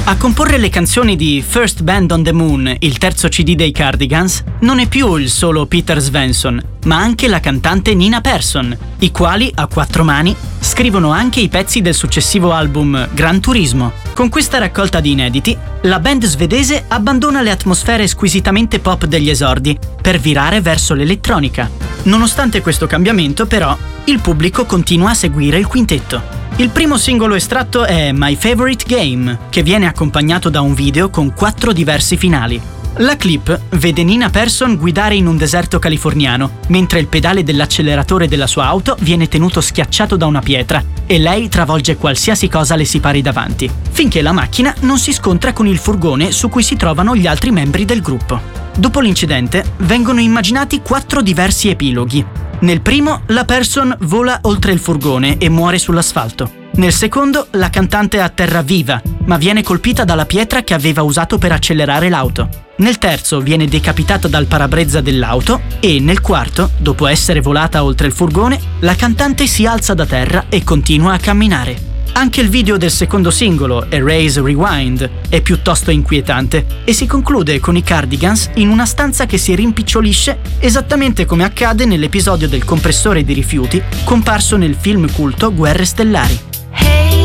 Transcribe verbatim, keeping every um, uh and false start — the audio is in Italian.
A comporre le canzoni di First Band on the Moon, il terzo C D dei Cardigans, non è più il solo Peter Svensson, ma anche la cantante Nina Persson, i quali, a quattro mani, scrivono anche i pezzi del successivo album Gran Turismo. Con questa raccolta di inediti, la band svedese abbandona le atmosfere squisitamente pop degli esordi per virare verso l'elettronica. Nonostante questo cambiamento, però, il pubblico continua a seguire il quintetto. Il primo singolo estratto è My Favorite Game, che viene accompagnato da un video con quattro diversi finali. La clip vede Nina Persson guidare in un deserto californiano, mentre il pedale dell'acceleratore della sua auto viene tenuto schiacciato da una pietra e lei travolge qualsiasi cosa le si pari davanti, finché la macchina non si scontra con il furgone su cui si trovano gli altri membri del gruppo. Dopo l'incidente, vengono immaginati quattro diversi epiloghi. Nel primo, la Persson vola oltre il furgone e muore sull'asfalto. Nel secondo, la cantante atterra viva, ma viene colpita dalla pietra che aveva usato per accelerare l'auto. Nel terzo, viene decapitata dal parabrezza dell'auto e, nel quarto, dopo essere volata oltre il furgone, la cantante si alza da terra e continua a camminare. Anche il video del secondo singolo, Erase Rewind, è piuttosto inquietante e si conclude con i Cardigans in una stanza che si rimpicciolisce esattamente come accade nell'episodio del compressore di rifiuti comparso nel film culto Guerre Stellari. Hey.